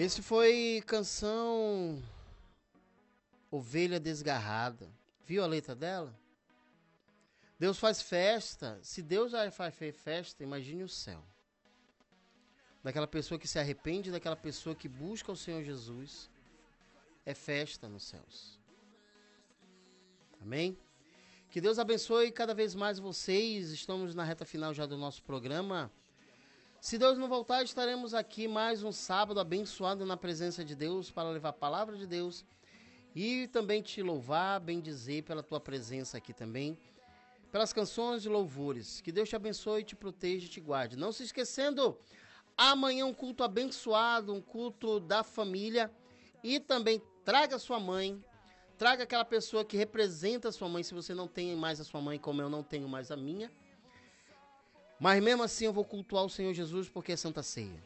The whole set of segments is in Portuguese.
Esse foi canção Ovelha Desgarrada. Viu a letra dela? Deus faz festa. Se Deus já faz festa, imagine o céu. Daquela pessoa que se arrepende, daquela pessoa que busca o Senhor Jesus. É festa nos céus. Amém? Que Deus abençoe cada vez mais vocês. Estamos na reta final já do nosso programa. Se Deus não voltar, estaremos aqui mais um sábado abençoado na presença de Deus para levar a palavra de Deus e também te louvar, bendizer pela tua presença aqui também, pelas canções e louvores. Que Deus te abençoe, te proteja e te guarde. Não se esquecendo, amanhã um culto abençoado, um culto da família e também traga sua mãe, traga aquela pessoa que representa a sua mãe, se você não tem mais a sua mãe como eu não tenho mais a minha. Mas mesmo assim eu vou cultuar o Senhor Jesus porque é Santa Ceia.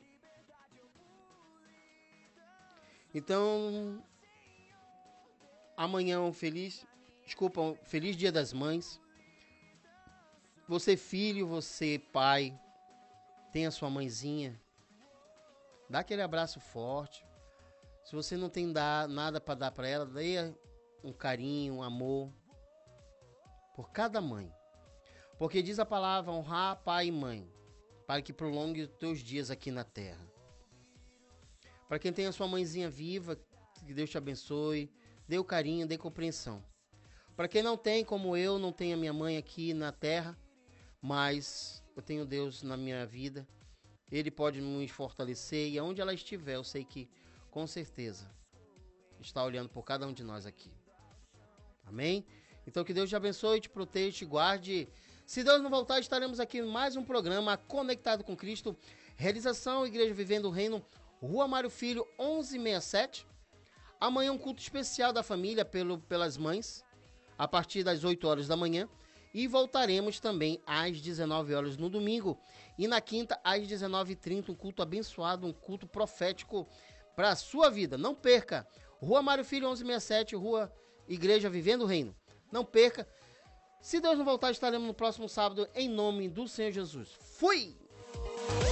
Então, amanhã feliz Dia das Mães. Você filho, você pai, tem a sua mãezinha. Dá aquele abraço forte. Se você não tem nada para dar para ela, dê um carinho, um amor por cada mãe. Porque diz a palavra honrar pai e mãe, para que prolongue os teus dias aqui na terra. Para quem tem a sua mãezinha viva, que Deus te abençoe, dê o carinho, dê compreensão. Para quem não tem, como eu, não tenho a minha mãe aqui na terra, mas eu tenho Deus na minha vida, Ele pode nos fortalecer e aonde ela estiver, eu sei que, com certeza, está olhando por cada um de nós aqui. Amém? Então que Deus te abençoe, te proteja, te guarde. Se Deus não voltar, estaremos aqui em mais um programa Conectado com Cristo. Realização Igreja Vivendo o Reino, Rua Mário Filho, 1167. Amanhã um culto especial da família pelas mães, a partir das 8 horas da manhã. E voltaremos também às 19 horas no domingo. E na quinta, às 19h30, um culto abençoado, um culto profético para a sua vida. Não perca. Rua Mário Filho, 1167, Rua Igreja Vivendo o Reino. Não perca. Se Deus não voltar, estaremos no próximo sábado, em nome do Senhor Jesus. Fui!